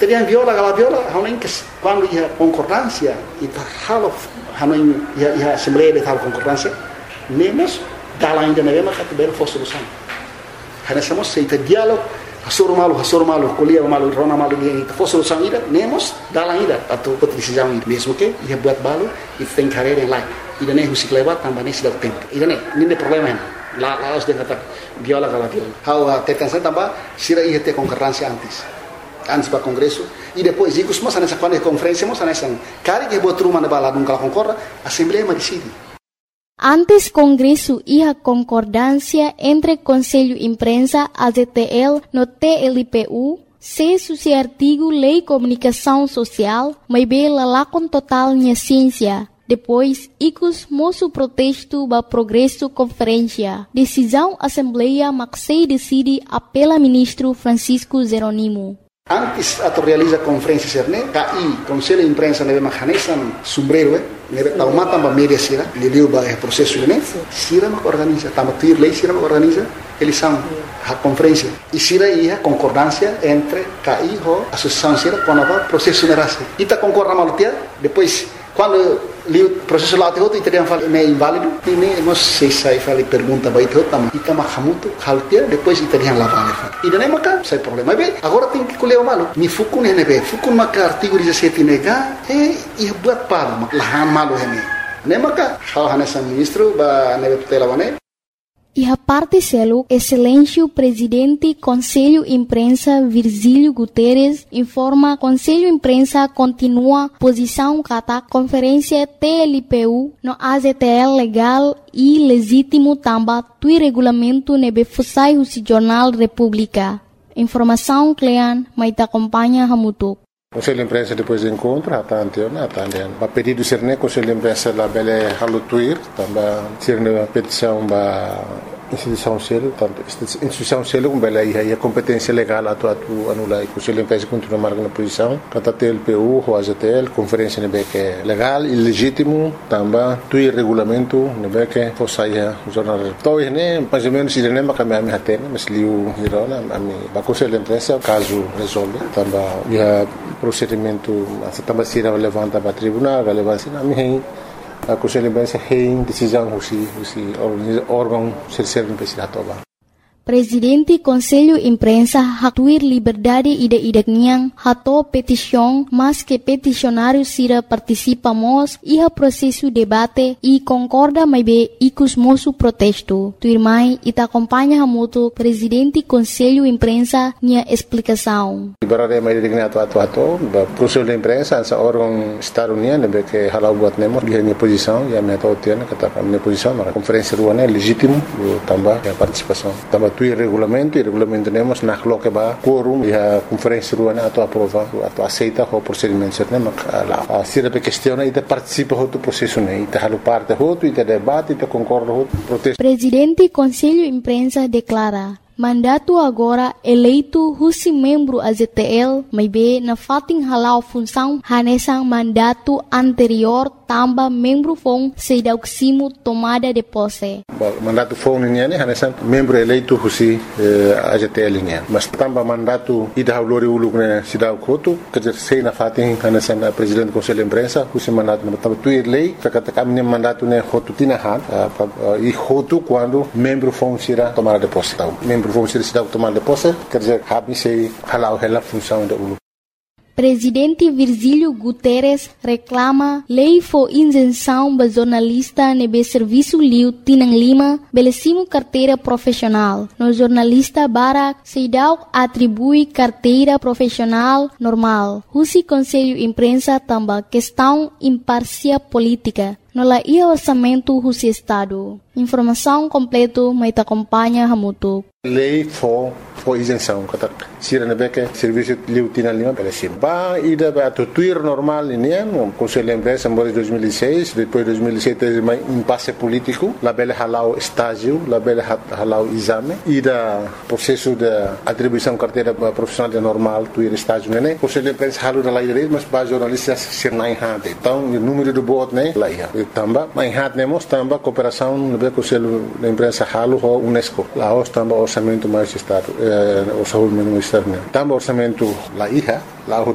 teriam viola, haunem que quando ia concordância, e halo haunem ia assembleia de tal concordância, nemos dala ainda na mesma categoria for solução. Hanessamos seita diálogo, hasoro malu, colher malu, rona malu dia, for solução ida, nemos dala ainda atau outra decisão ida, mesmo que ia buat balu e tem carreira em lá. Ida nem musik lewat tambah nem sudah tempo. Ida nem problema hen. Lá os dia kata viola. Hau tekan saya tambah sira ia ter concordância antes para congresso e depois ikut semua nessa quando conferência mos nessa cari que botou uma na bala nunca concorda assembleia decide. Antes congresso ia concordância entre Conselho Imprensa AZTL no TLPU se suci artigo Lei Comunicação Social mas bela lá com total minha ciência. Depois, icus moço protesto ba progresso conferência. Decisão Assembleia Maxei decide apela ministro Francisco Zeronimo. Antes a realiza conferência cerne, KI, Conselho de Imprensa neve mahanesan sombrero, neve taumata ba media sira, liliu ba processo ne, sira ma organiza, tamatir lei sira ma organiza, eles são a conferência. E sira ia concordância entre KI e a associação sira quando a processo nerase. Ita concorda malutia, depois quando o processo lá tem teriam falado é inválido e nem nós sei fala pergunta vai ter também e tama hamuto haltia depois teriam lá vale e daí maca sai problema bem agora tem que colher o malo me fuku nebe fuku maca artigo 17 nega e buat pala lahan malo hene nem maca hal hanessa ministro ba nebe tutela bane. E a parte selo, excelência presidente Conselho Imprensa Virgílio Guterres informa Conselho Imprensa continua posição kata conferência TLPU no AZTL legal e legítimo tamba tui regulamento nebe fusai o Jornal República. Informação Clean, mas acompanha Hamutuk. Conselho de Imprensa depois do encontro, a pedido de Serne, Conselho de Imprensa lá bele halutuir, também Serne a petição da instituição selo, tanto instituição selo como bele aí a competência legal atu anula e Conselho de Imprensa continua marcando posição, kata TLPU, o AZTL, conferência nebe que legal e legítimo, também tui regulamento nebe que fosse aí o jornal. Então né, mais ou menos se nem mais kami hatena, mas liu hirona, a Conselho de Imprensa caso resolve, também ia procedimento também se levanta para tribunal, relevância na minha a Conselho de Imprensa tem decisão o órgão serve para se atobar. Presidente Conselho Imprensa hatuir liberdade ide-idekniang hato petição, mas que peticionário sira participamos e processo debate e concorda mais bem icus moço protesto. Tuirmai ita acompanha hamuto Presidente Conselho Imprensa nia explicação. Liberdade mais idekniang atu Conselho de Imprensa essa órgão estado-união que halau buat nemo dia minha posição e a minha tautiana kata minha posição na conferência ruana é legítimo também a participação também e regulamento temos na coloca ba quorum e a conferência ruana atu aprova atu aceita o procedimento certo lá se a questão e participa do processo né e halu parte e debate e concorda protesto. Presidente Conselho Imprensa declara mandato agora eleito husi membro AZTL mas be na fating halau função hanesang mandato anterior tamba membro fong sedauksimo tomada de posse. Mandato fong niya ni hanesang membro eleito husi AZTL niya. Mas tamba mandato ida haulori uluk na sidaw koto kajer sei na fating hanesang presidente Conselho de Imprensa husi mandato na tamba tuir lei kakata kami mandato na hotu tinahan e hotu quando membro fong sira tomada de posse. Membro fong sira sidaw tomada de posse kajer habi sei halau hela função da uluk. Presidente Virgílio Guterres reclama lei for isenção ba jornalista nebe serviço liu Tinang Lima belecimo carteira profissional. No jornalista Barak Seidau atribui carteira profissional normal. Husi Conselho Imprensa tamba questão imparcial política. No la ia orçamento husi Estado. Informação completo mas acompanha Hamutuk. Lei for isenção kata sira na beke serviço liu Tinang Lima belecim ba ida ba tuir normal ini Conselho de Imprensa em 2006 depois 2007 teve um impasse político la bele halau estágio la bele halau exame ida processo de atribuição carteira profissional de normal tuir estágio né Conselho de Imprensa halu na lei direito mas ba jornalistas sir nai hate então o número do voto né lá ia tamba mai hat nemos tamba cooperação no Conselho de Imprensa halu ho UNESCO lá os tamba orçamento mais estado orçamento externo tamba orçamento lá ia lá